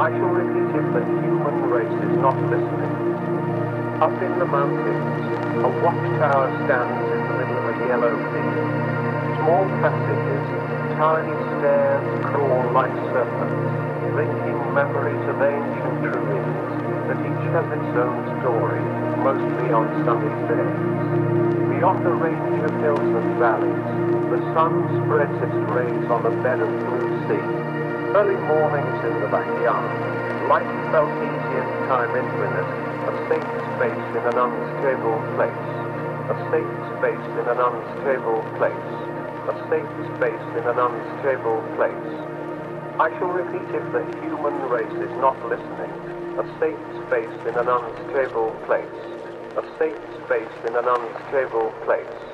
I shall repeat if the human race is not listening. Up in the mountains, a watchtower stands in the middle of a yellow field. Small passages, tiny stairs crawl like serpents, linking memories of ancient ruins that each has its own story, mostly on sunny days. Beyond a range of hills and valleys, the sun spreads its rays on a bed of blue sea. Early mornings in the backyard, life felt easy and time infinite, a safe space in an unstable place. A safe space in an unstable place. A safe space in an unstable place. I shall repeat if the human race is not listening. A safe space in an unstable place. A safe space in an unstable place.